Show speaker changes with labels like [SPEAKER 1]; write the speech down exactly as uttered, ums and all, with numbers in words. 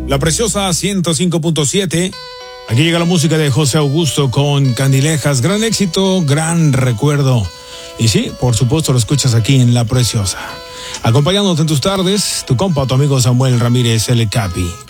[SPEAKER 1] La Preciosa ciento cinco punto siete. Aquí llega la música de José Augusto con Candilejas. Gran éxito, gran recuerdo. Y sí, por supuesto lo escuchas aquí en La Preciosa. Acompañándote en tus tardes, tu compa, tu amigo Samuel Ramírez, el Capi.